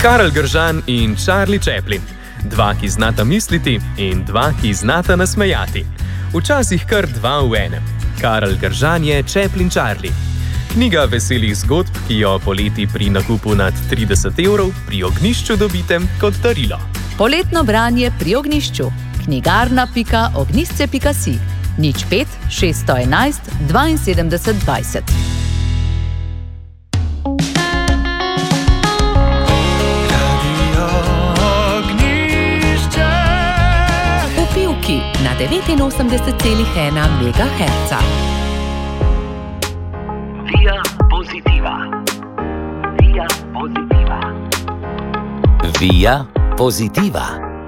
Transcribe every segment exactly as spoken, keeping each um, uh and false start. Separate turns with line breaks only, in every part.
Karel Gržan in Charlie Chaplin. Dva, ki znata misliti in dva, ki znata nasmejati. Včasih kar dva v enem. Karel Gržan je Chaplin Charlie. Knjiga veselih zgodb, ki jo poleti pri nakupu nad trideset evrov pri Ognjišču dobite kot darilo.
Poletno branje pri Ognjišču. knjigarna pika ognjišče pika si. Nič pet šeststo enajst dvainsedemdeset dvajset. Upivki na devetinosemdeset celih ena megaherca.
Via pozitiva. Via pozitiva.
Via pozitiva.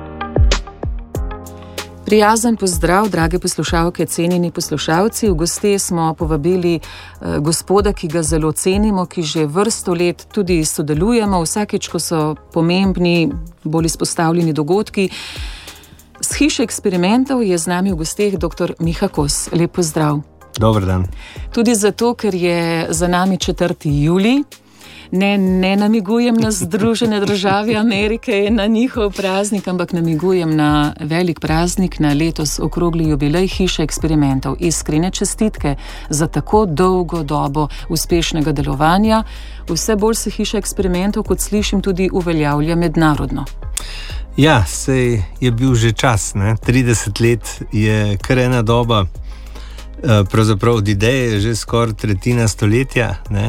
Prijazen pozdrav, drage poslušalke, cenjeni poslušalci. V goste smo povabili eh, gospoda, ki ga zelo cenimo, ki že vrsto let tudi sodelujemo, vsakič, ko so pomembni, bolj izpostavljeni dogodki. Z Hiše eksperimentov je z nami v gosteh doktor Miha Kos. Lep pozdrav.
Dober dan.
Tudi zato, ker je za nami četrti julij. Ne, ne namigujem na Združene države Amerike, na njihov praznik, ampak namigujem na velik praznik, na letos okrogli jubilej Hiše eksperimentov. Iskrene čestitke za tako dolgo dobo uspešnega delovanja. Vse bolj se Hiša eksperimentov, kot slišim, tudi uveljavlja mednarodno.
Ja, sej je bil že čas, ne? trideset let je kar ena doba, pravzaprav od ideje je že skoraj tretjina stoletja, ne?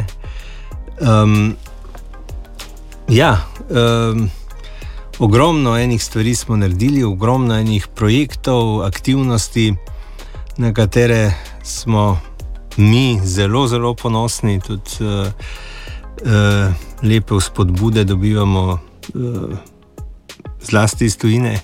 Um, ja, um, ogromno enih stvari smo naredili, ogromno enih projektov, aktivnosti, na katere smo mi zelo, zelo ponosni, tudi uh, uh, lepe vzpodbude dobivamo uh, zlasti iz tujine.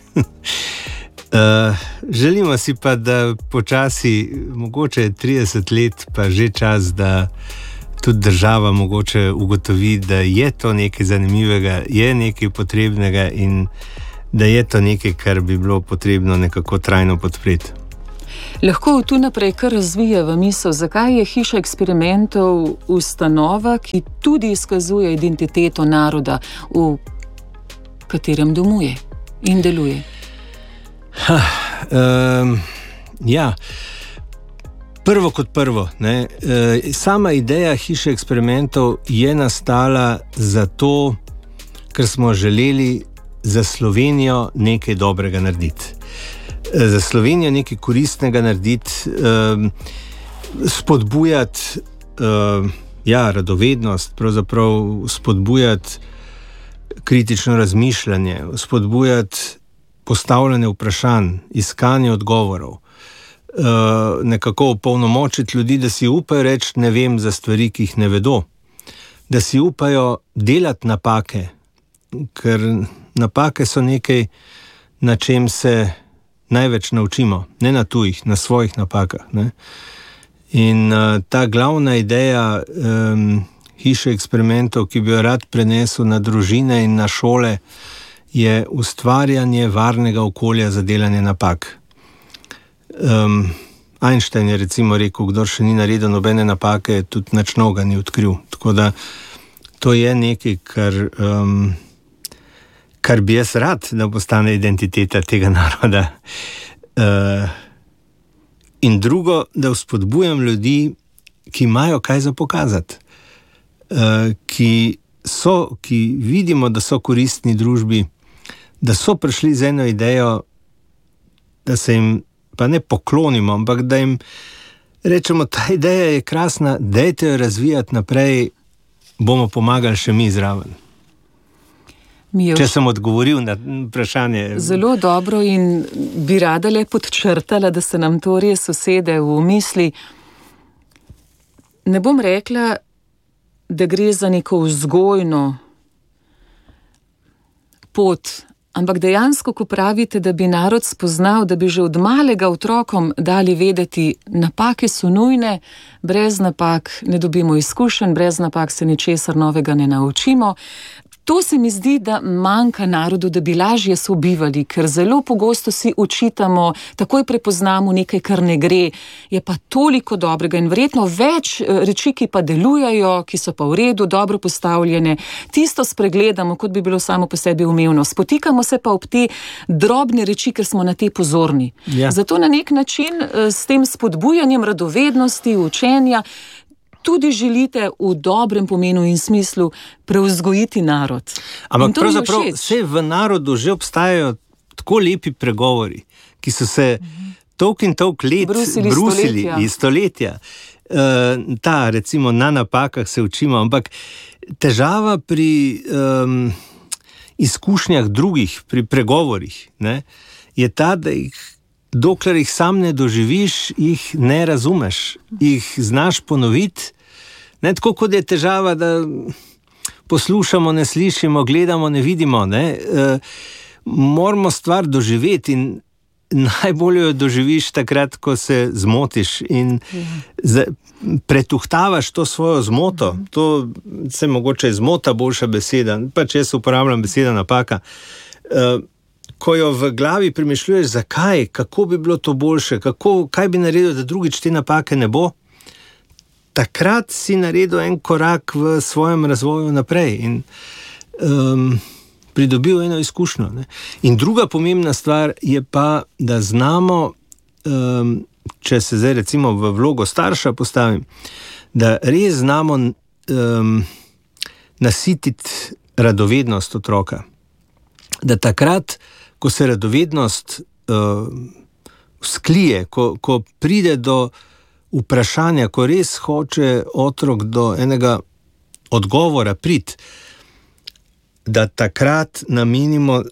uh, želimo si pa, da počasi, mogoče trideset let, pa že čas, da tudi država mogoče ugotovi, da je to nekaj zanimivega, je nekaj potrebnega in da je to nekaj, kar bi bilo potrebno nekako trajno podpreti.
Lahko tu naprej kar razvija v misel, zakaj je Hiša eksperimentov ustanova, ki tudi izkazuje identiteto naroda, v katerem domuje in deluje?
Ha, um, ja, Prvo kot prvo, ne, sama ideja Hiše eksperimentov je nastala zato, ker smo želeli za Slovenijo nekaj dobrega narediti. Za Slovenijo nekaj koristnega narediti, spodbujati ja, radovednost, pravzaprav spodbujati kritično razmišljanje, spodbujati postavljanje vprašanj, iskanje odgovorov. Uh, nekako opolnomočiti ljudi, da si upajo reči ne vem za stvari, ki jih ne vedo, da si upajo delati napake, ker napake so nekaj, na čem se največ naučimo, ne na tujih, na svojih napakah, ne? In uh, ta glavna ideja um, Hiše eksperimentov, ki bi jo rad prenesel na družine in na šole, je ustvarjanje varnega okolja za delanje napak. Um, Einstein je recimo rekel, kdor še ni naredil nobene napake, tudi nič novega ni odkril. Tako da to je nekaj, kar, um, kar bi jaz rad, da postane identiteta tega naroda. Uh, in drugo, da vzpodbujam ljudi, ki imajo kaj za pokazati, uh, ki so, ki vidimo, da so koristni družbi, da so prišli z eno idejo, da se jim pa ne poklonimo, ampak da jim rečemo, ta ideja je krasna, dajte jo razvijati naprej, bomo pomagali še mi zraven. Mi Če sem odgovoril na vprašanje.
Zelo dobro in bi rada le podčrtala, da se nam to res usede v misli. Ne bom rekla, da gre za neko vzgojno pot, ampak dejansko, ko pravite, da bi narod spoznal, da bi že od malega otrokom dali vedeti, napake so nujne, brez napak ne dobimo izkušenj, brez napak se ničesar novega ne naučimo. to se mi zdi, da manjka narodu, da bi lažje sobivali, ker zelo pogosto si učitamo, takoj prepoznamo nekaj, kar ne gre, je pa toliko dobrega in verjetno več reči, ki pa delujejo, ki so pa v redu, dobro postavljene, tisto spregledamo, kot bi bilo samo po sebi umevno. Spotikamo se pa ob te drobne reči, ker smo na te pozorni. Ja. Zato na nek način s tem spodbujanjem radovednosti, učenja, tudi želite v dobrem pomenu in smislu prevzgojiti narod.
Ampak pravzaprav vse v narodu že obstajajo tako lepi pregovori, ki so se tolk in tolk let
brusili,
brusili
stoletja.
iz stoletja. Uh, ta, recimo, na napakah se učimo, ampak težava pri um, izkušnjah drugih, pri pregovorih, ne, je ta, da jih, dokler jih sam ne doživiš, jih ne razumeš, jih znaš ponoviti. Ne, tako kot je težava, da poslušamo, ne slišimo, gledamo, ne vidimo. Ne. Uh, moramo stvar doživeti in najbolje jo doživiš takrat, ko se zmotiš in z, pretuhtavaš to svojo zmoto. To se mogoče zmota boljša beseda, pa če jaz uporabljam beseda napaka. Uh, ko jo v glavi premišljuješ, zakaj, kako bi bilo to boljše, kako, kaj bi naredil, da drugič te napake ne bo, takrat si naredil en korak v svojem razvoju naprej in um, pridobil eno izkušnjo. Ne? In druga pomembna stvar je pa, da znamo, um, če se zdaj recimo v vlogo starša postavim, da res znamo um, nasititi radovednost otroka. Da takrat, ko se radovednost uh, sklije, ko, ko pride do vprašanja, ko res hoče otrok do enega odgovora priti, da takrat namenimo,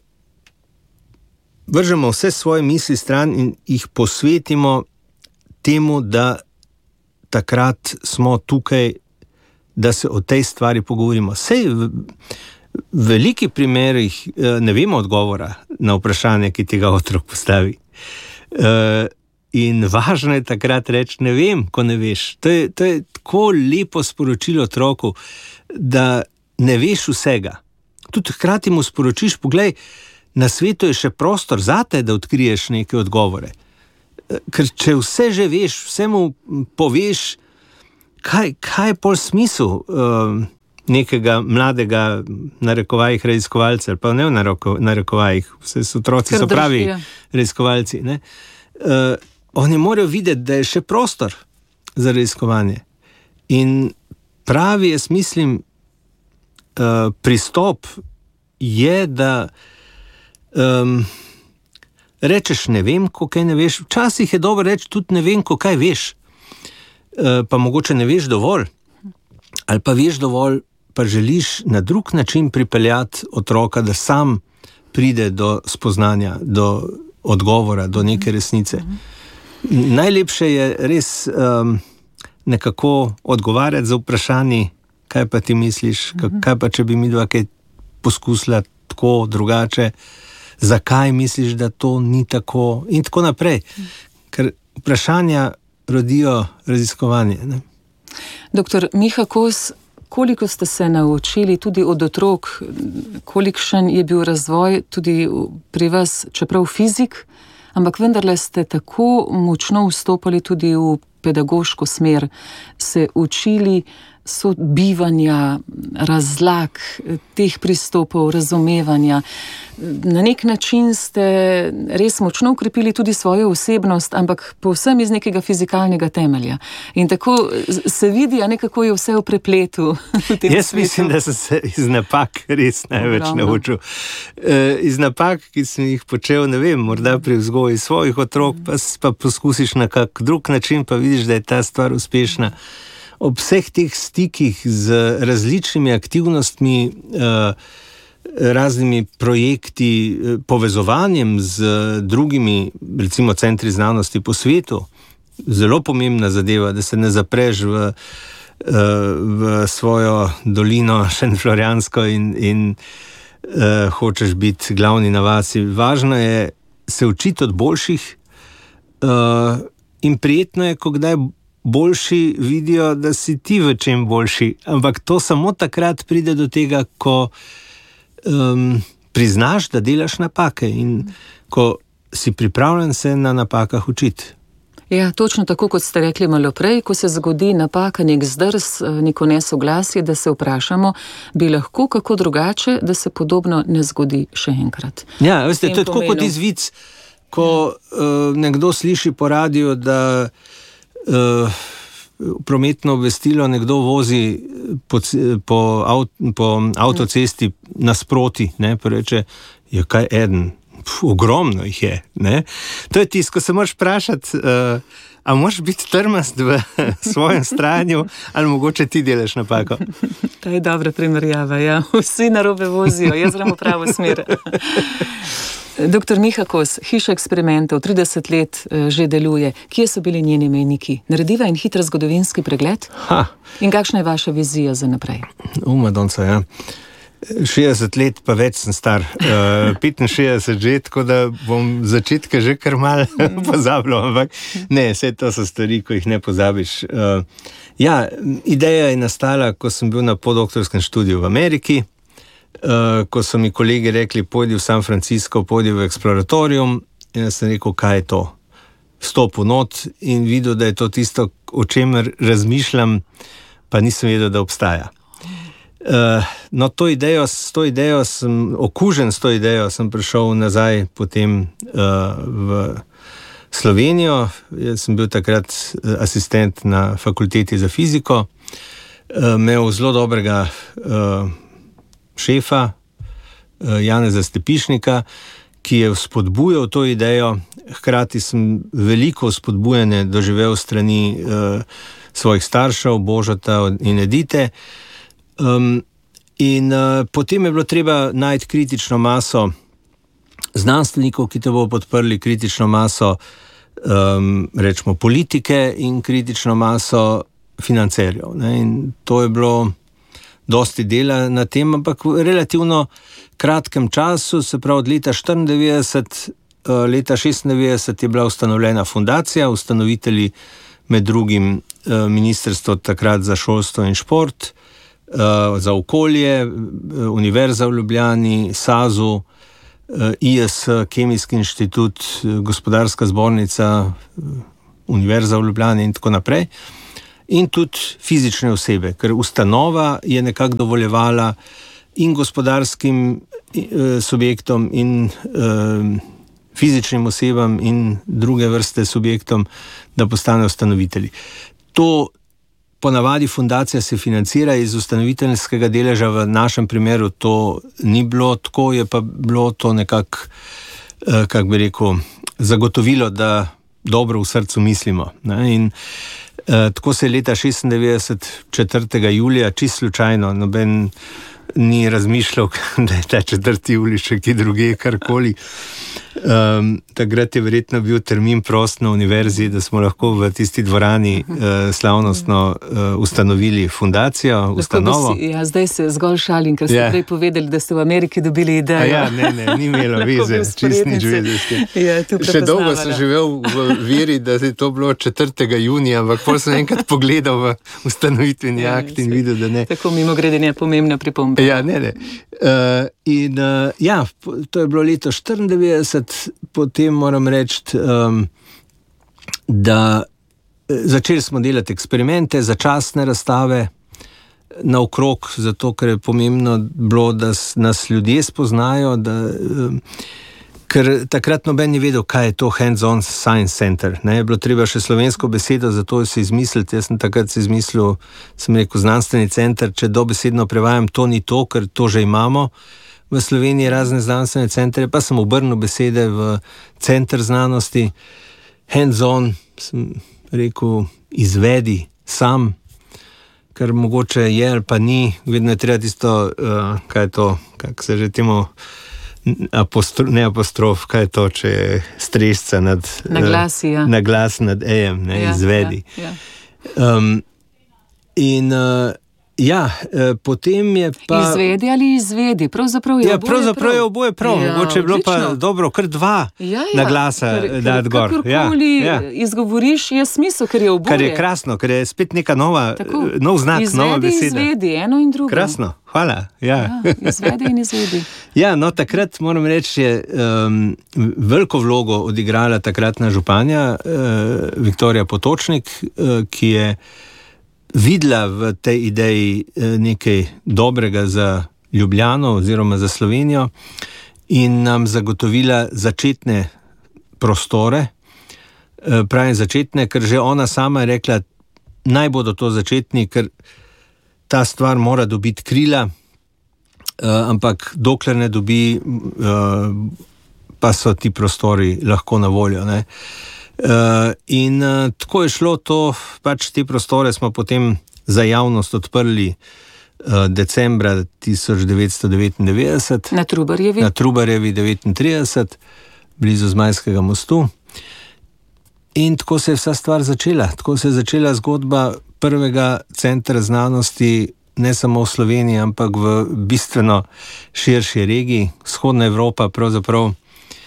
vržemo vse svoje misli stran in jih posvetimo temu, da takrat smo tukaj, da se o tej stvari pogovorimo. Sej v veliki primerih ne vemo odgovora na vprašanje, ki tega otrok postavi. In važno je takrat reči, ne vem, ko ne veš. To je, to je tako lepo sporočilo otroku, da ne veš vsega. Tudi hkrati mu sporočiš, poglej, na svetu je še prostor zate, da odkriješ neke odgovore. Ker če vse že veš, vse mu poveš, kaj, kaj je pol smisel uh, nekega mladega narekovajih raziskovalcev, pa ne v narekovajih, vse so otroci, so pravi raziskovalci. Ne? Uh, oni morajo videti, da je še prostor za raziskovanje. In pravi, jaz mislim, Uh, pristop je, da um, rečeš ne vem, ko kaj ne veš. Včasih je dobro reči tudi ne vem, ko kaj veš. Uh, pa mogoče ne veš dovolj. Ali pa veš dovolj, pa želiš na drug način pripeljati otroka, da sam pride do spoznanja, do odgovora, do neke resnice. Najlepše je res um, nekako odgovarjati za vprašanje, kaj pa ti misliš, kaj pa če bi mi dva kaj poskusila tako, drugače, zakaj misliš, da to ni tako in tako naprej. Ker vprašanja rodijo raziskovanje. Ne?
Doktor Miha Kos, koliko ste se naučili tudi od otrok, kolikšen je bil razvoj tudi pri vas, čeprav fizik, ampak vendarle ste tako močno vstopali tudi v pedagoško smer, se učili sobivanja, razlag, teh pristopov, razumevanja. Na nek način ste res močno ukrepili tudi svojo osebnost, ampak povsem iz nekega fizikalnega temelja. In tako se vidi, a nekako je vse v prepletu. V tem
Jaz
svetu.
mislim, da sem se iz napak res največ
Ogromno.
naučil. E, iz napak, ki sem jih počel, ne vem, morda pri vzgoji svojih otrok, pa, pa poskusiš na kak drug način, pa vidiš, da je ta stvar uspešna. Ob vseh teh stikih z različnimi aktivnostmi, raznimi projekti, povezovanjem z drugimi, recimo centri znanosti po svetu, zelo pomembna zadeva, da se ne zapreš v, v svojo dolino šentflorjansko in, in uh, hočeš biti glavni na vasi. Važno je se učiti od boljših uh, in prijetno je, ko kdaj boljši vidijo, da si ti v čem boljši, ampak to samo takrat pride do tega, ko um, priznaš, da delaš napake in ko si pripravljen se na napakah učiti.
Ja, točno tako, kot ste rekli malo prej, ko se zgodi napaka, nek zdrs, neko nesoglasje, da se vprašamo, bi lahko kako drugače, da se podobno ne zgodi še enkrat.
Ja, veste, to je tako kot izvic, ko ja. uh, nekdo sliši po radiju, da uh, prometno obvestilo nekdo vozi po, po, avt, po avtocesti nasproti, ne, pa reče, je kaj eden. Pf, ogromno jih je. Ne? To je tisto, ko se moraš vprašati, uh, a moraš biti trmast v svojem stranju, ali mogoče ti delaš napako.
To je dobra primerjava, ja. Vsi narobe vozijo, jaz grem v pravo smer. Doktor Miha Kos, Hiša eksperimentov, trideset let že deluje. Kje so bili njeni mejniki? Narediva in hiter zgodovinski pregled?
Ha.
In kakšna je vaša vizija za naprej?
U, Madonca, ja. šestdeset let, pa več sem star, uh, petinšestdeset že, tako da bom začetke že kar mal pozabljal, ampak ne, vse to so stvari, ko jih ne pozabiš. Uh, ja, ideja je nastala, ko sem bil na podoktorskem študiju v Ameriki, uh, ko so mi kolegi rekli, pojdi v San Francisco, pojdi v Exploratorium, in jaz sem rekel, kaj je to? Stopil not in videl, da je to tisto, o čemer razmišljam, pa nisem vedel, da obstaja. Uh, no, to idejo, s to idejo sem, okužen s to idejo, sem prišel nazaj potem uh, v Slovenijo. Jaz sem bil takrat asistent na fakulteti za fiziko, uh, imel zelo dobrega uh, šefa, uh, Janeza Stepišnika, ki je spodbujal to idejo. Hkrati sem veliko spodbujanje doživel strani uh, svojih staršev, Božata in Edite. Um, in uh, potem je bilo treba najti kritično maso znanstvenikov, ki te bodo podprli, kritično maso um, rečemo politike in kritično maso financerjev. Ne? In to je bilo dosti dela na tem, ampak v relativno kratkem času, se pravi od leta štiriindevetdeset, uh, leta šestindevetdeset je bila ustanovljena fundacija, ustanovitelji med drugim uh, ministrstvo takrat za šolstvo in šport, Uh, za okolje, Univerza v Ljubljani, SAZU, uh, I S, Kemijski inštitut, Gospodarska zbornica, Univerza v Ljubljani in tako naprej. In tudi fizične osebe, ker ustanova je nekako dovoljevala in gospodarskim uh, subjektom in uh, fizičnim osebam in druge vrste subjektom, da postanejo ustanovitelji. To ponavadi fundacija se financira iz ustanoviteljskega deleža, v našem primeru to ni bilo tako, je pa bilo to nekako, eh, kako bi rekel, zagotovilo, da dobro v srcu mislimo. Ne? In eh, tako se je leta šestindevetdeset, četrtega julija, čisto slučajno, noben ni razmišljal, da je ta četrti julij še ki druge, karkoli. Um, takrat je verjetno bil termin prost na univerzi, da smo lahko v tisti dvorani uh, slavnostno uh, ustanovili fundacijo, ustanovo.
Si, ja, zdaj se zgolj šalim, ker ste
ja.
prej povedali, da ste v Ameriki dobili idejo.
Ja, ne, ne, ni imelo veze, čist nič veze.
Ja,
še dolgo sem živel v veri, da je to bilo četrtega junija, ampak potem sem enkrat pogledal v ustanovitveni ja, akt in videl, da ne.
Tako mimogrede je pomembna pripomba.
Ja, ne, ne. Uh, in uh, ja, to je bilo leto štiriindevetdeset, potem moram reči, um, da začeli smo delati eksperimente, začasne razstave naokrog, zato ker je pomembno bilo, da nas ljudje spoznajo, da, um, ker takrat noben ni vedel, kaj je to Hands-on Science Center. Ne, je bilo treba še slovensko besedo, zato se izmisliti. Jaz sem takrat se izmislil, sem rekel, znanstveni center, če dobesedno prevajam, to ni to, ker to že imamo v Sloveniji razne znanstvene centre, pa sem obrnil besede v center znanosti. Hands-on, sem rekel, izvedi sam, kar mogoče je ali pa ni, vedno je treba tisto, uh, kaj je to, kako se že temu, apostro, ne apostrof, kaj je to, če je strešca nad,
na glasi, ja.
uh, na glas nad ejem, ne, ja, izvedi.
Ja, ja.
Um, in uh, Ja, eh, potem je pa...
Izvedi ali izvedi, pravzaprav je
ja,
oboje
pravzaprav
prav.
je oboje prav,
Ja,
mogoče je bilo pa
odlično.
dobro, kar dva
Ja, ja,
na glasa
ker- ker
dati gor.
Kakorkoli
Ja, ja.
izgovoriš, je smisel, ker je oboje.
Kar je krasno, ker je spet neka nova,
Tako.
eh, nov znak,
izvedi,
nova beseda.
Izvedi, eno in drugo.
Krasno, hvala. Ja.
Ja, izvedi in izvedi.
Ja, no, takrat moram reči, je um, veliko vlogo odigrala takratna županja uh, Viktorija Potočnik, uh, ki je videla v tej ideji uh, nekaj dobrega za Ljubljano oziroma za Slovenijo in nam zagotovila začetne prostore. Uh, pravim začetne, ker že ona sama je rekla, naj bodo to začetni, ker ta stvar mora dobiti krila. Uh, ampak dokler ne dobi, uh, pa so ti prostori lahko na voljo. Ne? Uh, in uh, tako je šlo to, pač te prostore smo potem za javnost odprli uh, decembra tisoč devetsto devetindevetdeset
Na Trubarjevi.
na Trubarjevi devetintrideset, blizu Zmajskega mostu. In tako se je vsa stvar začela. Tako se je začela zgodba prvega centra znanosti, ne samo v Sloveniji, ampak v bistveno širši regiji. Vzhodna Evropa, pravzaprav uh,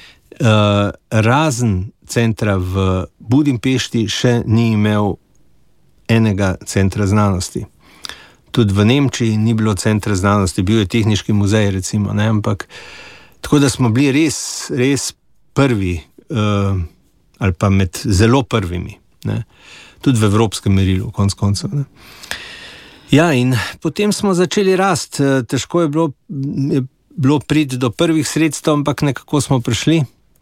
razen centra v Budimpešti, še ni imel enega centra znanosti. Tudi v Nemčiji ni bilo centra znanosti, bil je tehniški muzej, recimo, ne? Ampak tako da smo bili res, res prvi, uh, ali pa med zelo prvimi, ne? Tudi v evropskem merilu, konc koncev. Ne? Ja, in potem smo začeli rast. Težko je bilo, je bilo priti do prvih sredstev, ampak nekako smo prišli.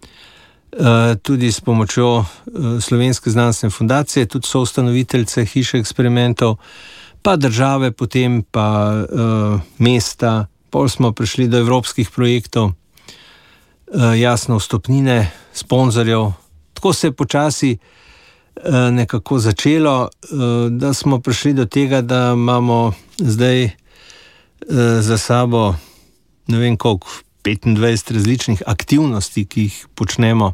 Uh, tudi s pomočjo uh, Slovenske znanstvene fundacije, tudi so ustanoviteljice hiše eksperimentov, pa države, potem pa uh, mesta, pol smo prišli do evropskih projektov, uh, jasno vstopnine, sponzorjev. Tako se je počasi uh, nekako začelo, uh, da smo prišli do tega, da imamo zdaj uh, za sabo ne vem koliko, petindvajset različnih aktivnosti, ki jih počnemo.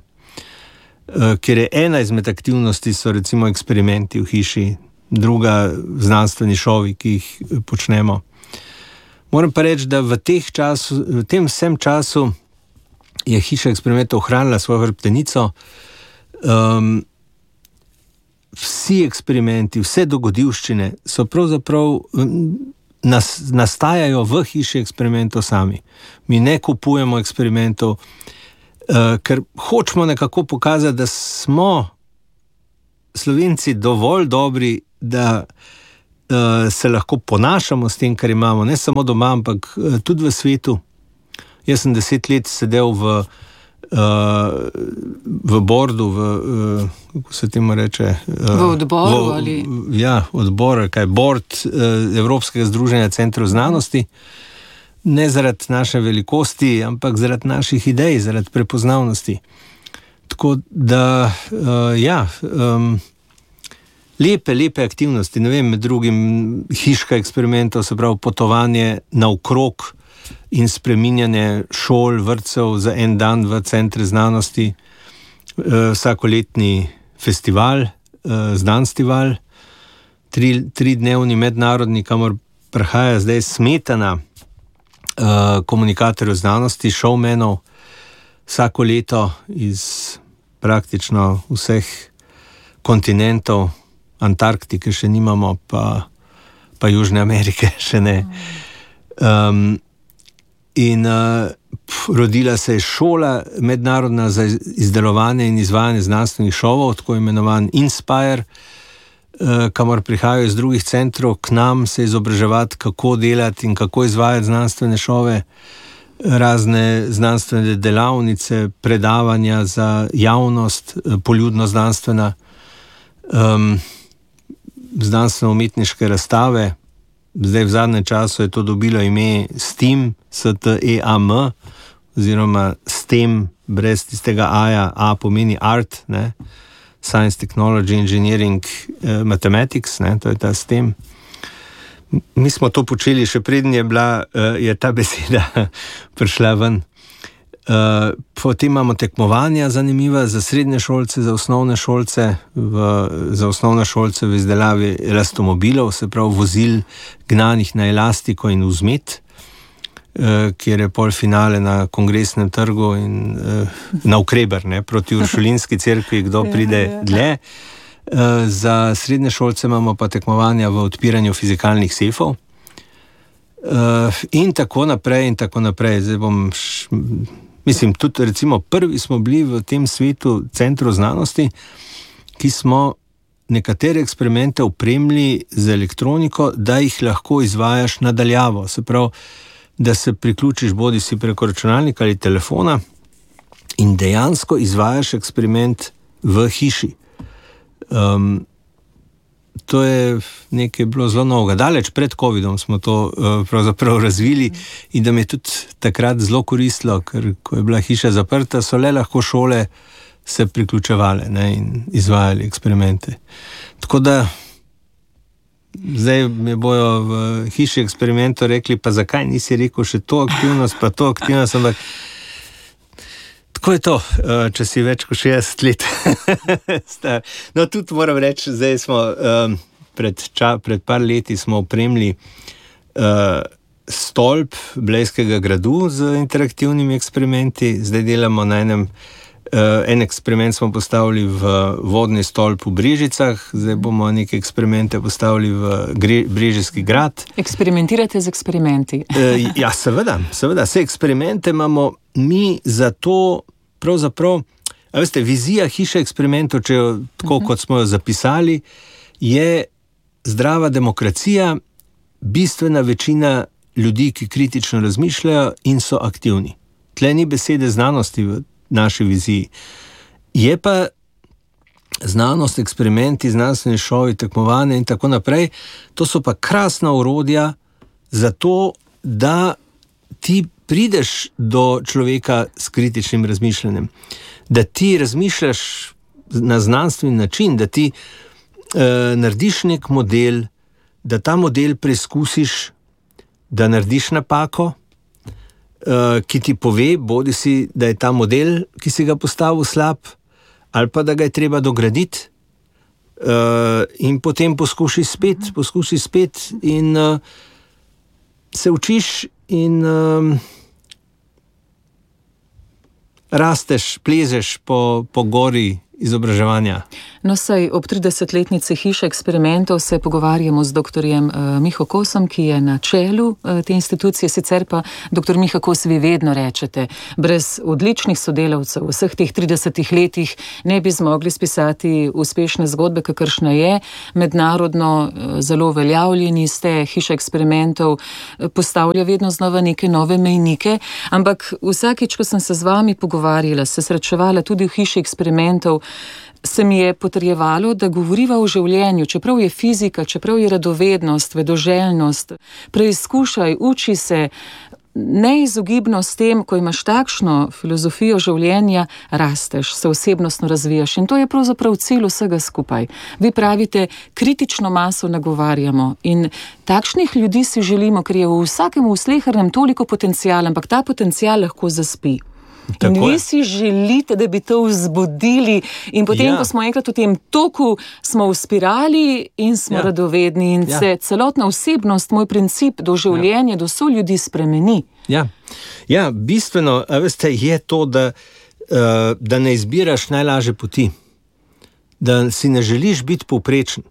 Ker je ena izmed aktivnosti so recimo eksperimenti v hiši, druga znanstveni šovi, ki jih počnemo. Moram pa reči, da v, teh času, v tem vsem času je hiša eksperimentov ohranila svojo hrbtenico. Um, vsi eksperimenti, vse dogodivščine so pravzaprav nas, nastajajo v hiši eksperimentov sami. Mi ne kupujemo eksperimentov, Uh, ker hočemo nekako pokazati, da smo Slovenci dovolj dobri, da uh, se lahko ponašamo s tem, kar imamo, ne samo doma, ampak uh, tudi v svetu. Jaz sem deset let sedel v, uh, v bordu, v, uh, kako se temu reče? Uh,
v odboru
v,
ali?
Ja, odbor, kaj, bord uh, Evropskega združenja centrov znanosti. Ne zaradi naše velikosti, ampak zaradi naših idej, zaradi prepoznavnosti. Tako da, uh, ja, um, lepe, lepe aktivnosti, ne vem, med drugim hiška eksperimentov, se pravi potovanje naokrog in spreminjanje šol, vrtcev za en dan v centre znanosti, uh, vsakoletni festival, uh, Znanstival, tri, tri dnevni mednarodni, kamor prihaja zdaj Smetana, Uh, komunikatorjev znanosti, showmenov, vsako leto iz praktično vseh kontinentov, Antarktike še nimamo, pa, pa Južne Amerike še ne. Um, in uh, rodila se je šola mednarodna za izdelovanje in izvajanje znanstvenih šovov, tako imenovan Inspire, kamor prihajajo iz drugih centrov k nam se izobraževati, kako delati in kako izvajati znanstvene šove, razne znanstvene delavnice, predavanja za javnost, poljudno znanstvena, um, znanstveno-umetniške razstave. Zdaj v zadnjem času je to dobilo ime STEAM, S T E A M, oziroma STEM, brez tistega A-ja, A pomeni art, ne? Science, Technology, Engineering, uh, Mathematics, ne, to je ta STEM. Mi smo to počeli še preden je bila, uh, je ta beseda prišla ven. Uh, potem imamo tekmovanja zanimiva za srednje šolce, za osnovne šolce, v, za osnovne šolce v izdelavi elastomobilov, se pravi vozil gnanih na elastiko in vzmet, uh, kjer je polfinale na Kongresnem trgu in uh, na Ukreber, ne, proti Uršulinski cerkvi, kdo pride dlje. Uh, za srednje šolce imamo pa tekmovanja v odpiranju fizikalnih sefov. Uh, in tako naprej in tako naprej. Zdaj bom š, mislim, tudi recimo prvi smo bili v tem svetu centru znanosti, ki smo nekatere eksperimente opremili z elektroniko, da jih lahko izvajaš nadaljavo. Se pravi, da se priključiš bodi si preko računalnika ali telefona in dejansko izvajaš eksperiment v hiši. Um, To je nekaj bilo zelo novega. Daleč pred covidom smo to uh, pravzaprav razvili in da mi je tudi takrat zelo koristilo, ker ko je bila hiša zaprta, so le lahko šole se priključevale, ne, in izvajali eksperimente. Tako da zdaj mi bojo v hiši eksperimentov rekli, pa zakaj nisi rekel še to aktivnost, pa to aktivnost, ampak tako je to, če si več kot šestdeset let star. No, tudi moram reči, zdaj smo um, pred, ča, pred par leti smo opremili uh, stolp Blejskega gradu z interaktivnimi eksperimenti. Zdaj delamo na enem, uh, en eksperiment smo postavili v vodni stolp v Brežicah, zdaj bomo neke eksperimente postavili v Gre, Brežijski grad.
Eksperimentirate z eksperimenti?
uh, ja, seveda, seveda. Vse eksperimente imamo mi zato, pravzaprav, a veste, vizija hiše eksperimentov, če jo tako, uh-huh. kot smo jo zapisali, je zdrava demokracija, bistvena večina ljudi, ki kritično razmišljajo in so aktivni. Tle ni besede znanosti v naši viziji. Je pa znanost, eksperimenti, znanstveni šovi, tekmovanje in tako naprej, to so pa krasna orodja za to, da ti prideš do človeka s kritičnim razmišljanjem, da ti razmišljaš na znanstveni način, da ti uh, narediš nek model, da ta model preizkusiš, da narediš napako, uh, ki ti pove, bodi si, da je ta model, ki si ga postavil, slab, ali pa da ga je treba dograditi, uh, in potem poskuši spet, poskuši spet in uh, se učiš in um, rasteš, plezeš po, po gori izobraževanja.
No, saj ob tridesetletnici hiše eksperimentov se pogovarjamo z doktorjem uh, Miho Kosom, ki je na čelu uh, te institucije, sicer pa doktor Miha Kos, vi vedno rečete, brez odličnih sodelavcev v vseh teh tridesetih letih ne bi zmogli spisati uspešne zgodbe, kakršna je, mednarodno uh, zelo veljavljeni ste, hiša eksperimentov uh, postavlja vedno znova neke nove mejnike, ampak vsakič, ko sem se z vami pogovarjala, se srečevala tudi v hiši eksperimentov, se mi je potrjevalo, da govoriva o življenju, čeprav je fizika, čeprav je radovednost, vedoželjnost, preizkušaj, uči se, neizogibno s tem, ko imaš takšno filozofijo življenja, rasteš, se osebnostno razvijaš in to je pravzaprav cilj vsega skupaj. Vi pravite, kritično maso nagovarjamo in takšnih ljudi si želimo, ker je v vsakem v slehernem toliko potencijala, ampak ta potencijal lahko zaspi. Tako in vi je. Si želite, da bi to vzbudili in potem, ja. Ko smo enkrat v tem toku, smo v spirali in smo ja. Radovedni in ja. Se celotna osebnost, moj princip do življenja, ja. Do soljudi spremeni.
Ja, ja, bistveno, a veste, je to, da, uh, da ne izbiraš najlažje poti, da si ne želiš biti povprečen,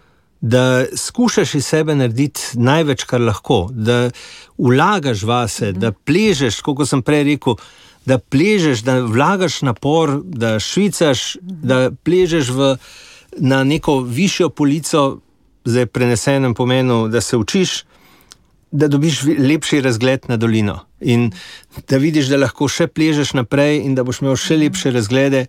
da skušaš iz sebe narediti največ, kar lahko, da vlagaš vase, mhm. Da pležeš, kako sem prej rekel, da pležeš, da vlagaš napor, da švicaš, da pležeš v, na neko višjo polico, zdaj prenesenem pomenu, da se učiš, da dobiš lepši razgled na dolino in da vidiš, da lahko še pležeš naprej in da boš imel še lepše razglede.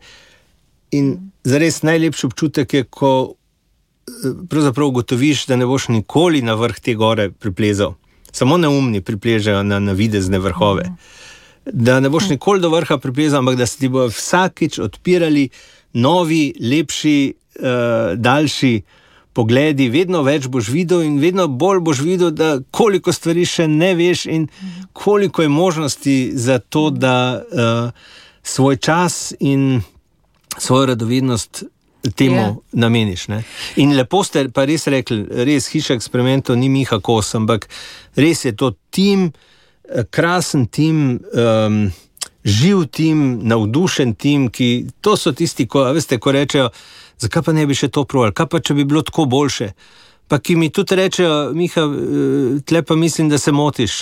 In zares najlepši občutek je, ko pravzaprav ugotoviš, da ne boš nikoli na vrh te gore priplezal. Samo neumni pripležejo na navidezne vrhove. Da ne boš nikoli do vrha priplezal, ampak da se ti bo vsakič odpirali novi, lepši, uh, daljši pogledi, vedno več boš videl in vedno bolj boš videl, da koliko stvari še ne veš in koliko je možnosti za to, da uh, svoj čas in svojo radovednost temu yeah. nameniš. Ne? In lepo ste pa res rekli, res Hiša eksperimentov ni Miha Kos, ampak res je to tim, krasen tim, um, živ tim, navdušen tim, ki to so tisti, ko, veste, ko rečejo, zakaj pa ne bi še to provali, kaj pa če bi bilo tako boljše, pa ki mi tudi rečejo, Miha, tle pa mislim, da se motiš.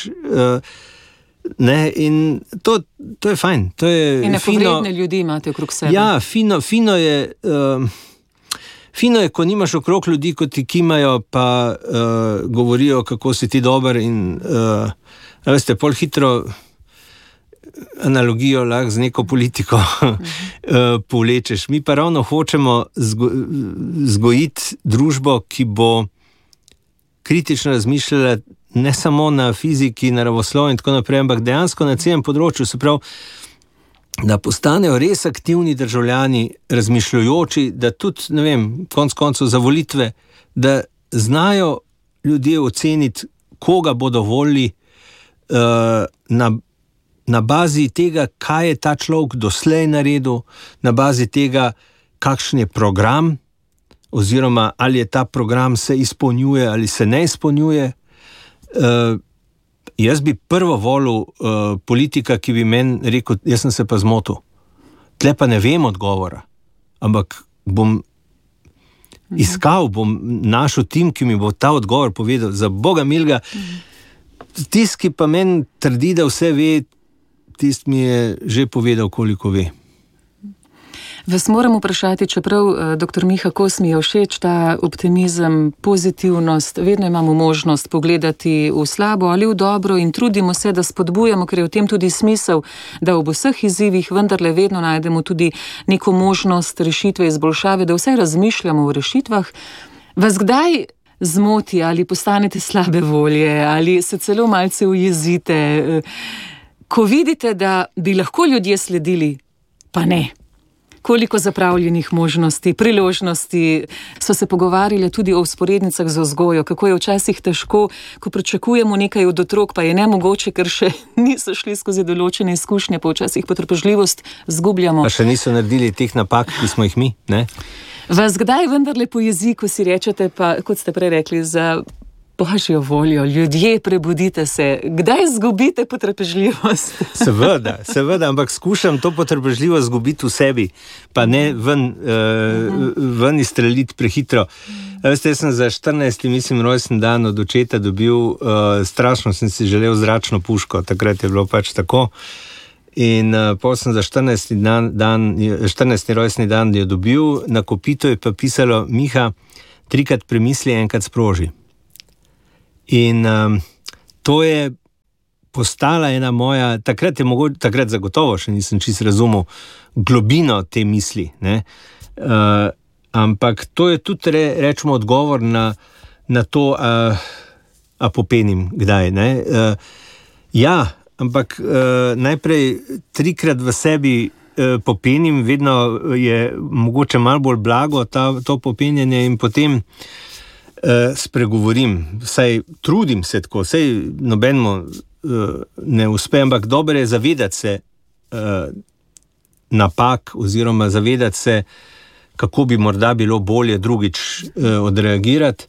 Ne, in to, to je fajn, to je
in
fino.
In ljudi imate okrog sebe.
Ja, fino, fino je, uh, fino je, ko nimaš okrog ljudi, ko ti kimajo, pa uh, govorijo, kako si ti dober in, uh, veste, pol hitro analogijo lahko z neko politiko uh-huh. povlečeš. Mi pa ravno hočemo zgo, zgojiti družbo, ki bo kritično razmišljala ne samo na fiziki, naravoslovju in tako naprej, ampak dejansko na celem področju, se pravi, da postanejo res aktivni državljani, razmišljajoči, da tudi, ne vem, konc koncev za volitve, da znajo ljudje oceniti, koga bodo volili uh, na na bazi tega, kaj je ta človek doslej naredil, na bazi tega, kakšen je program, oziroma ali je ta program se izpolnjuje ali se ne izpolnjuje. Uh, jaz bi prvo volil uh, politika, ki bi meni rekel, jaz sem se pa zmotil. Tle pa ne vem odgovora, ampak bom mhm. iskal, bom našel tim, ki mi bo ta odgovor povedal. Za Boga milga, mhm. tisti, ki pa meni trdi, da vse ve, tisti mi je že povedal, koliko ve.
Vas moram vprašati, čeprav doktor Miha Kos mi je všeč, ta optimizem, pozitivnost, vedno imamo možnost pogledati v slabo ali v dobro in trudimo se, da spodbujamo, ker je v tem tudi smisel, da ob vseh izzivih vendarle vedno najdemo tudi neko možnost rešitve, izboljšave, da vse razmišljamo o rešitvah. Vas kdaj zmoti ali postanete slabe volje ali se celo malce ujezite, ko vidite, da bi lahko ljudje sledili, pa ne? Koliko zapravljenih možnosti, priložnosti, so se pogovarjali tudi o vzporednicah z vzgojo, kako je včasih težko, ko pričakujemo nekaj od otrok, pa je nemogoče, ker še niso šli skozi določene izkušnje, pa včasih potrpežljivost zgubljamo.
Pa še niso naredili teh napak, ki smo jih mi, ne?
Vas kdaj vendarle po jeziku si rečete, pa kot ste prej rekli, za Božjo voljo, ljudje, prebudite se, kdaj zgubite potrpežljivost?
Seveda, seveda, ampak skušam to potrpežljivost zgubiti v sebi, pa ne ven, uh, ven izstreliti prehitro. Veste, jaz sem za štirinajsti, mislim, rojstni dan od očeta dobil, uh, strašno sem si želel zračno puško, takrat je bilo pač tako. In uh, potem sem za štirinajsti, dan, dan, štirinajsti rojstni dan jo dobil, na kopitu je pa pisalo, Miha, trikrat premisli, enkrat sproži. In um, to je postala ena moja, takrat je mogoče, takrat zagotovo še nisem čisto razumel globino te misli, ne? Uh, ampak to je tudi, re, rečemo, odgovor na, na to, uh, a popenim kdaj, ne? Uh, ja, ampak uh, najprej trikrat v sebi uh, popenim, vedno je mogoče malo bolj blago ta, to popenjanje in potem Uh, spregovorim, saj trudim se tako, saj nobenemu uh, ne uspe, ampak dobro je zavedati se uh, napak oziroma zavedati se, kako bi morda bilo bolje drugič uh, odreagirati.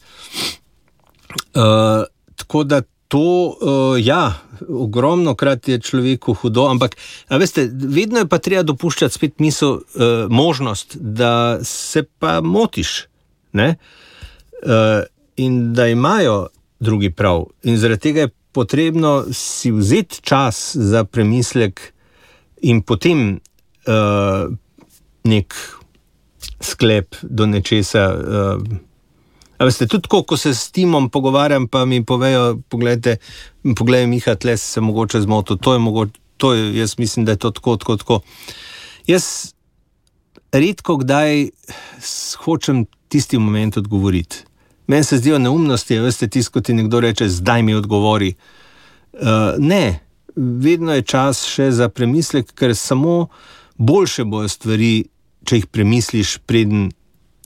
Uh, tako da to, uh, ja, ogromno krat je človeku hudo, ampak a veste, vedno je pa treba dopuščati spet misel, uh, možnost, da se pa motiš, ne? Uh, in da imajo drugi prav. In zaradi tega je potrebno si vzeti čas za premislek in potem uh, nek sklep do nečesa. Uh, a veste, tudi tako, ko se s timom pogovarjam, pa mi povejo, pogledajte, pogledaj Miha, tle se mogoče zmotil, to je mogoče, to je, jaz mislim, da je to tako, tako, tako. Jaz redko kdaj hočem tisti moment odgovoriti. Meni se zdijo neumnosti, veste, tisto, ko ti nekdo reče, zdaj mi odgovori. Uh, ne, vedno je čas še za premislek, ker samo boljše bojo stvari, če jih premisliš, preden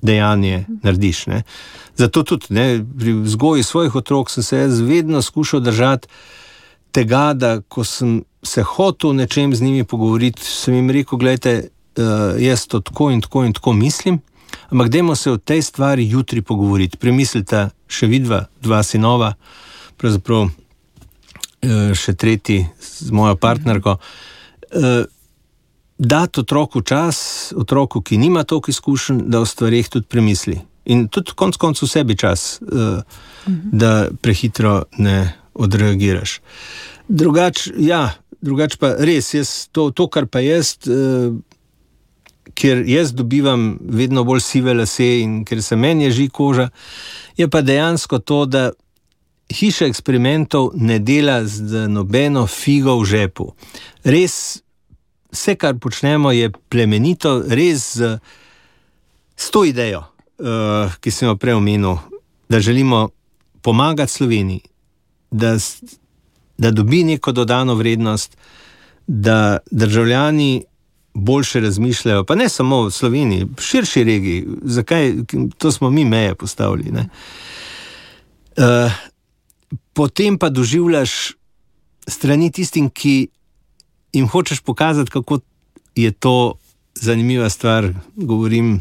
dejanje narediš. Ne. Zato tudi ne, pri vzgoji svojih otrok sem se jaz vedno skušal držati tega, da ko sem se hotel o nečem z njimi pogovoriti, sem jim rekel, gledajte, uh, jaz to tako in tako in tako mislim, ampak dajmo se o tej stvari jutri pogovoriti. Premislite še vidva, dva sinova, pravzaprav uh, še tretji z mojo partnerko. Uh, dati otroku čas, otroku, ki nima toliko izkušenj, da o stvarih tudi premisli. In tudi konc koncu sebi čas, uh, da prehitro ne odreagiraš. Drugač, ja, drugač pa res, jaz, to, to, kar pa jaz, uh, ker jaz dobivam vedno bolj sive lase in ker se meni ježi koža, je pa dejansko to, da hiša eksperimentov ne dela z nobeno figo v žepu. Res, vse, kar počnemo, je plemenito, res z, s to idejo, uh, ki sem jo prej omenil, da želimo pomagati Sloveniji, da, da dobi neko dodano vrednost, da državljani boljše razmišljajo, pa ne samo v Sloveniji, v širši regiji. Zakaj? To smo mi meje postavili. Ne? Uh, potem pa doživljaš strani tistim, ki jim hočeš pokazati, kako je to zanimiva stvar, govorim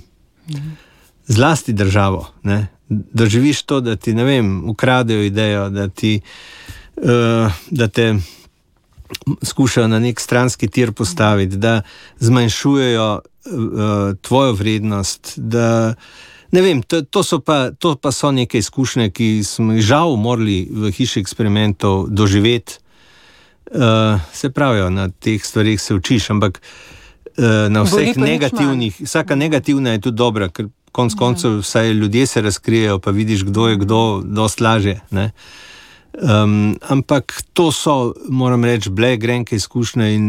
zlasti državo. Ne? Doživiš to, da ti, ne vem, ukradejo idejo, da ti, uh, da te skušajo na nek stranski tir postaviti, da zmanjšujejo uh, tvojo vrednost, da ne vem, to, to, so pa, to pa so neke izkušnje, ki smo jih žal morali v hiši eksperimentov doživeti. Uh, se pravijo, na teh stvarih se učiš, ampak uh, na vseh negativnih, vsaka negativna je tudi dobra, ker konc koncev vsaj ljudje se razkrijejo, pa vidiš, kdo je kdo, dost lažje. Ne? Um, ampak to so, moram reči, bile grenke izkušnje in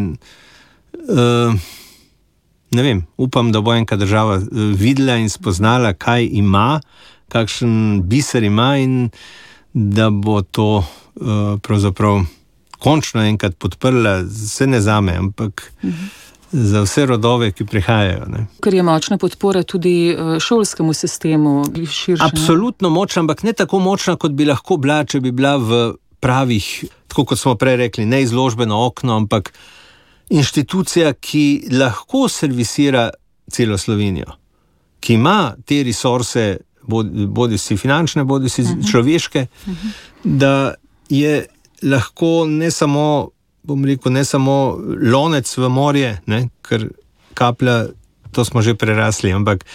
uh, ne vem, upam, da bo enka država videla in spoznala, kaj ima, kakšen biser ima in da bo to uh, pravzaprav končno enkrat podprla, se ne zame, ampak mhm. za vse rodove, ki prihajajo. Ne.
Ker je močna podpora tudi šolskemu sistemu. Širše,
absolutno močna, ampak ne tako močna, kot bi lahko bila, če bi bila v pravih, tako kot smo prej rekli, ne izložbeno okno, ampak inštitucija, ki lahko servisira celo Slovenijo, ki ima te resurse, bodi, bodi si finančne, bodi si uh-huh. človeške, uh-huh. da je lahko ne samo, bom rekel, ne samo lonec v morje, ne, ker kaplja, to smo že prerasli, ampak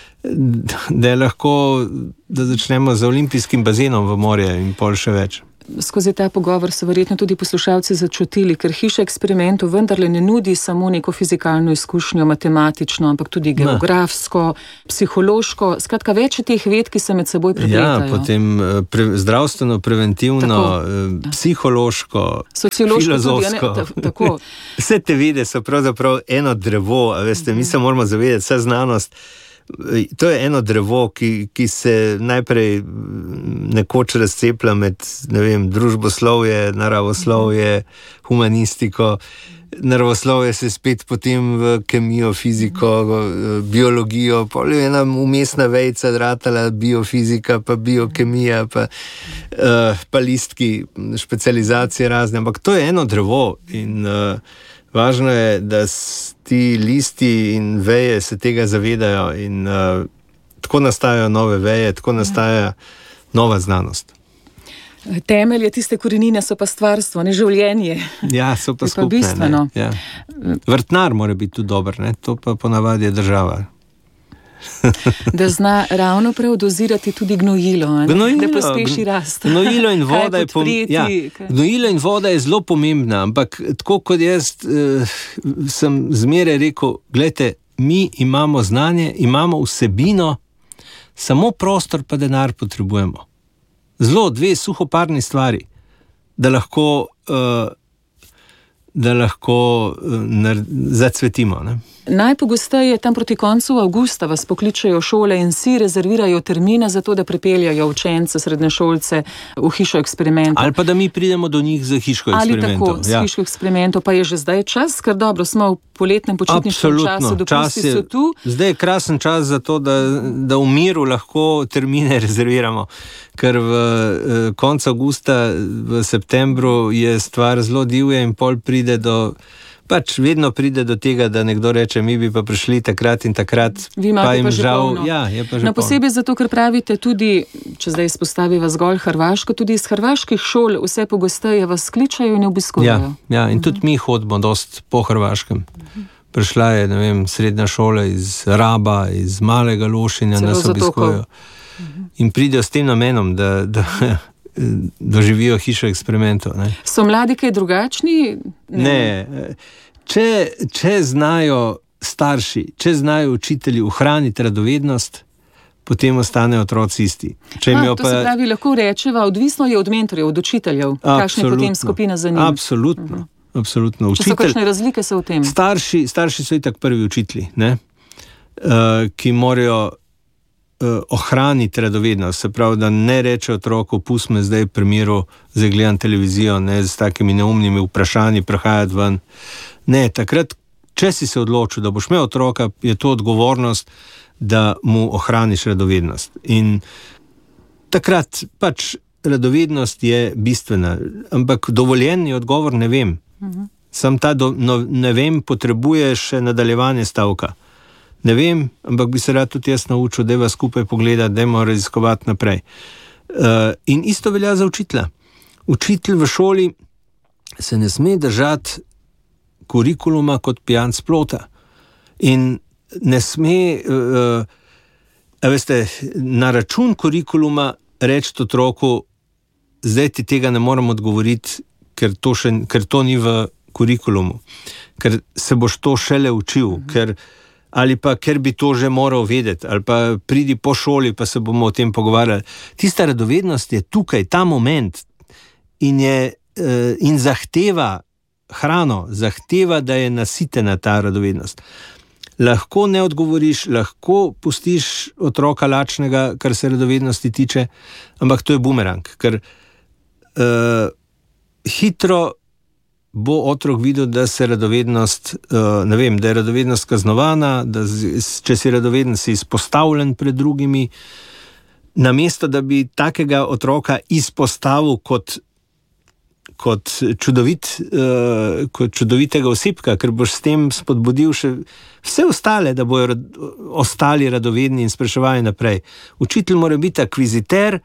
da je lahko, da začnemo z olimpijskim bazenom v morje in pol še več.
Skozi ta pogovor so verjetno tudi poslušalci začutili, ker hiša eksperimentov vendarle ne nudi samo neko fizikalno izkušnjo, matematično, ampak tudi geografsko, ne. psihološko, skratka več teh ved, ki se med seboj prepletajo.
Ja, potem pre, zdravstveno, preventivno, tako, psihološko, filozofsko. Tudi, ne, tako. Vse te vede so pravzaprav eno drevo, a veste, mm. mi se moramo zavedati, vsa znanost, to je eno drevo, ki, ki se najprej nekoč razcepla med, ne vem, družboslovje, naravoslovje, humanistiko. Naravoslovje se spet potem v kemijo, fiziko, biologijo, pol je ena umestna vejca ratala, biofizika, pa biokemija, pa, uh, pa listki, specializacije razne, ampak to je eno drevo in uh, važno je, da ti listi in veje se tega zavedajo in uh, tako nastajajo nove veje, tako nastaja nova znanost.
Temelje tiste korenine so pa stvarstvo, ne življenje.
Ja, so pa skupne. Pa bistveno. Ja. Vrtnar mora biti tudi dober, ne? To pa ponavadi je država.
Da zna ravno prav dozirati tudi gnojilo, gnojilo da pospeši rast.
Gnojilo in voda je, pom ja, gnojilo in voda je zelo pomembna, ampak tako kot jaz eh, sem zmeraj rekel, gledajte, mi imamo znanje, imamo vsebino, samo prostor pa denar potrebujemo. Zelo dve suhoparni stvari, da lahko, uh, da lahko uh, zacvetimo. Ne?
najpogosteje tam proti koncu avgusta vas pokličejo šole in si rezervirajo termine za to, da pripeljajo učence, srednješolce v hišo eksperimentov.
Ali pa da mi pridemo do njih za hišo eksperimentov.
Ali tako, ja. Z hišo eksperimentov, pa je že zdaj čas, ker dobro, smo v poletnem počitniškem času, dopusti so tu.
Zdaj je krasen čas za to, da, da v miru lahko termine rezerviramo, ker v eh, koncu avgusta, v septembru je stvar zelo divja in pol pride do Pač vedno pride do tega, da nekdo reče, mi bi pa prišli takrat in takrat.
Vi imate pa jim pa že žal, polno.
Ja, je pa že
no, posebej zato, ker pravite tudi, če zdaj izpostaviva zgolj Hrvaško, tudi iz hrvaških šol vse pogosteje vas kličajo in obiskujejo.
Ja, ja, in uh-huh. tudi mi hodimo dost po Hrvaškem. Uh-huh. Prišla je, ne vem, srednja šola iz Raba, iz Malega Lošinja, nas obiskujejo. Uh-huh. In pridejo s tem namenom, da... da doživijo hišo eksperimentov. Ne.
So mladi kaj drugačni?
Ne. ne. Če, če znajo starši, če znajo učitelji ohraniti radovednost, potem ostanejo otroci isti. Če
A, to
pa...
se pravi, lahko rečeva, odvisno je od mentorjev, od učiteljev, kakšna je potem skupina za njim.
Absolutno. Uh-huh. Absolutno.
Če so kakšne razlike so v tem?
Starši, starši so itak prvi učitelji, ne? Uh, ki morajo ohraniti radovednost, se pravi, da ne reče otroku, pusti me zdaj pri miru, zdaj gledam televizijo, ne, z takimi neumnimi vprašanji prehajati ven. Ne, takrat, če si se odločil, da boš imel otroka, je to odgovornost, da mu ohraniš radovednost. In takrat pač radovednost je bistvena, ampak dovoljen je odgovor, ne vem. Uh-huh. Sam ta do, no, ne vem, potrebuje še nadaljevanje stavka. Ne vem, ampak bi se rad tudi jaz naučil, da vas skupaj pogledati, da moramo raziskovati naprej. Uh, in isto velja za učitelja. Učitelj v šoli se ne sme držati kurikuluma kot pijan s plota. In ne sme, uh, a veste, na račun kurikuluma reči otroku, zdaj ti tega ne moram odgovoriti, ker to, še, ker to ni v kurikulumu. Ker se boš to šele učil, mhm. ker ali pa ker bi to že moral vedeti, ali pa pridi po šoli, pa se bomo o tem pogovarjali. Tista radovednost je tukaj, ta moment in, je, in zahteva hrano, zahteva, da je nasitena ta radovednost. Lahko ne odgovoriš, lahko pustiš otroka lačnega, kar se radovednosti tiče, ampak to je bumerang, ker uh, hitro bo otrok videl, da se radovednost, uh, ne vem, da je radovednost kaznovana, da z, če si radoveden, si izpostavljen pred drugimi, namesto da bi takega otroka izpostavil kot, kot, čudovit, uh, kot čudovitega osebka, ker boš s tem spodbudil še vse ostale, da bojo rad, ostali radovedni in spraševali naprej. Učitelj mora biti akviziter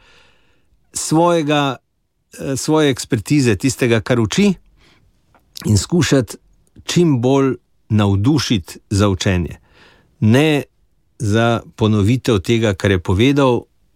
svojega, uh, svoje ekspertize, tistega, kar uči, in skušati čim bolj navdušiti za učenje. Ne za ponovitev tega, kar je povedal,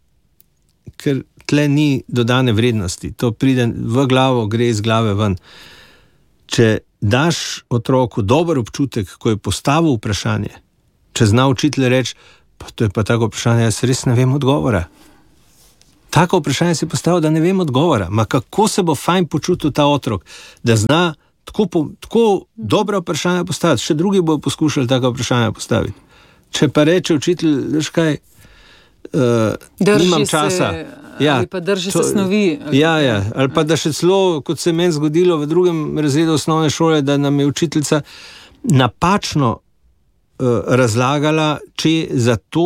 ker tle ni dodane vrednosti. To pride v glavo, gre iz glave ven. Če daš otroku dober občutek, ko je postavil vprašanje, če zna učitelj reči, pa to je pa tako vprašanje, jaz res ne vem odgovora. Tako vprašanje si postavil, da ne vem odgovora. Ma kako se bo fajn počutil ta otrok, da zna Tako, po, tako dobra vprašanja postaviti, še drugi bojo poskušali taka vprašanja postaviti. Če pa reče učitelj, veš kaj, uh, nimam časa.
Se, ja, ali pa drži to, se snovi.
Ja, ja, ali pa da še celo, kot se meni zgodilo v drugem razredu osnovne šole, da nam je učiteljica napačno uh, razlagala, če za to